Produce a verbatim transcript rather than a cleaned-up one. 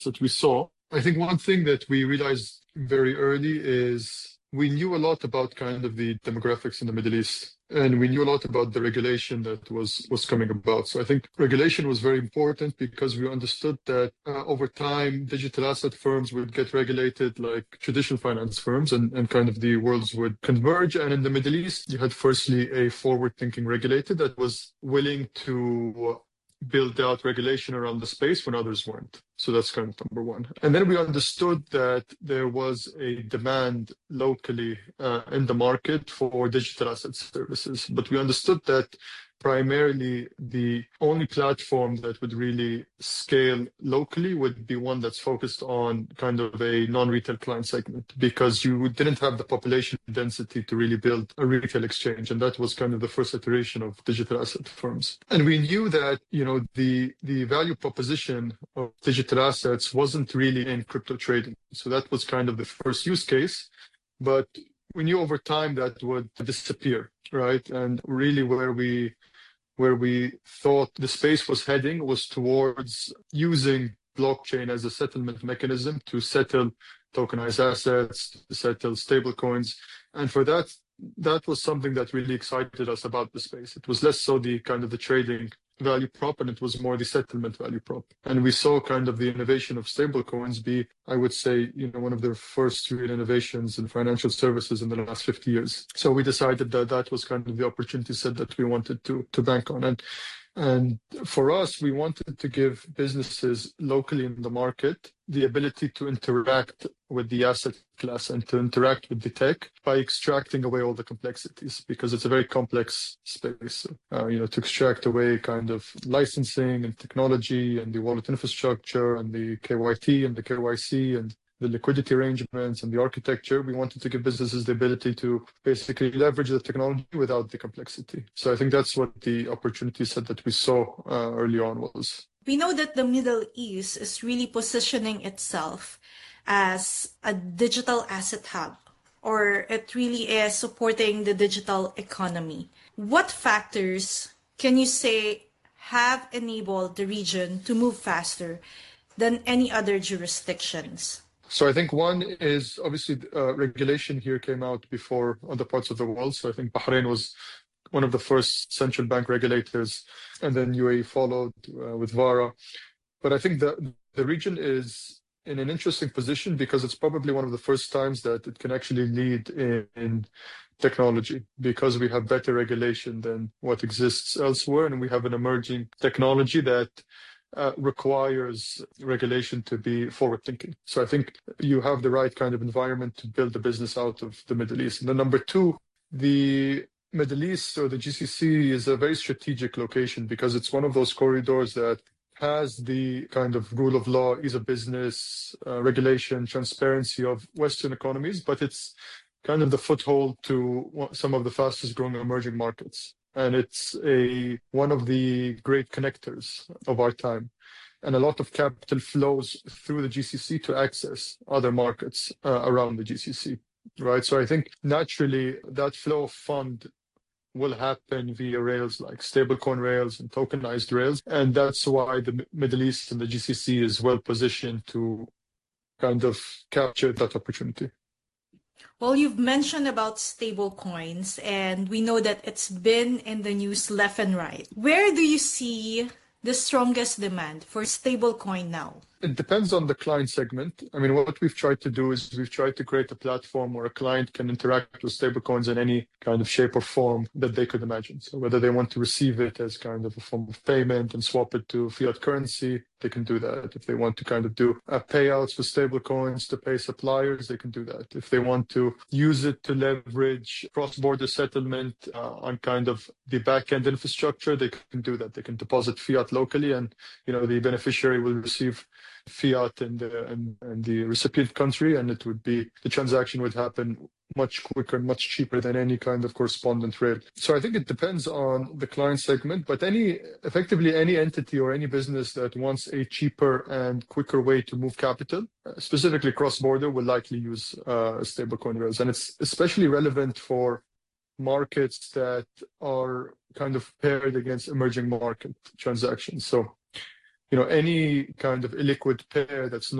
that we saw. I think one thing that we realized very early is we knew a lot about kind of the demographics in the Middle East, and we knew a lot about the regulation that was was coming about. So I think regulation was very important because we understood that uh, over time, digital asset firms would get regulated like traditional finance firms, and, and kind of the worlds would converge. And in the Middle East, you had firstly a forward-thinking regulator that was willing to build out regulation around the space when others weren't. So that's kind of number one. And then we understood that there was a demand locally uh, in the market for digital asset services. But we understood that primarily the only platform that would really scale locally would be one that's focused on kind of a non-retail client segment, because you didn't have the population density to really build a retail exchange. And that was kind of the first iteration of digital asset firms. And we knew that, you know, the, the value proposition of digital assets wasn't really in crypto trading. So that was kind of the first use case. But we knew over time that would disappear, right? And really where we where we thought the space was heading was towards using blockchain as a settlement mechanism to settle tokenized assets, to settle stablecoins. And for that, that was something that really excited us about the space. It was less so the kind of the trading value prop, and it was more the settlement value prop. And we saw kind of the innovation of stablecoins be, I would say, you know, one of the first real innovations in financial services in the last fifty years. So we decided that that was kind of the opportunity set that we wanted to to bank on. And And for us, we wanted to give businesses locally in the market the ability to interact with the asset class and to interact with the tech by extracting away all the complexities, because it's a very complex space. Uh, you know, to extract away kind of licensing and technology and the wallet infrastructure and the K Y T and the K Y C and the liquidity arrangements and the architecture. We wanted to give businesses the ability to basically leverage the technology without the complexity. So I think that's what the opportunity set that we saw uh, early on was. We know that the Middle East is really positioning itself as a digital asset hub, or it really is supporting the digital economy. What factors can you say have enabled the region to move faster than any other jurisdictions? So I think one is obviously uh, regulation here came out before other parts of the world. So I think Bahrain was one of the first central bank regulators, and then U A E followed uh, with VARA. But I think the, the region is in an interesting position because it's probably one of the first times that it can actually lead in, in technology, because we have better regulation than what exists elsewhere, and we have an emerging technology that Uh, requires regulation to be forward-thinking. So I think you have the right kind of environment to build a business out of the Middle East. And then number two, the Middle East or the G C C is a very strategic location because it's one of those corridors that has the kind of rule of law, ease of business, uh, regulation, transparency of Western economies, but it's kind of the foothold to some of the fastest growing emerging markets. And it's a one of the great connectors of our time. And a lot of capital flows through the G C C to access other markets uh, around the G C C, right? So I think naturally that flow of fund will happen via rails like stablecoin rails and tokenized rails. And that's why the Middle East and the G C C is well positioned to kind of capture that opportunity. Well, you've mentioned about stable coins, and we know that it's been in the news left and right. Where do you see the strongest demand for stable coin now? It depends on the client segment. I mean, what we've tried to do is we've tried to create a platform where a client can interact with stablecoins in any kind of shape or form that they could imagine. So whether they want to receive it as kind of a form of payment and swap it to fiat currency, they can do that. If they want to kind of do uh, payouts with stablecoins to pay suppliers, they can do that. If they want to use it to leverage cross-border settlement uh, on kind of the back-end infrastructure, they can do that. They can deposit fiat locally, and you know the beneficiary will receive fiat in the in, in the recipient country, and it would be the transaction would happen much quicker and much cheaper than any kind of correspondent rail. So I think it depends on the client segment, but any effectively any entity or any business that wants a cheaper and quicker way to move capital, specifically cross-border, will likely use uh, stablecoin rails. And it's especially relevant for markets that are kind of paired against emerging market transactions. So you know, any kind of illiquid pair that's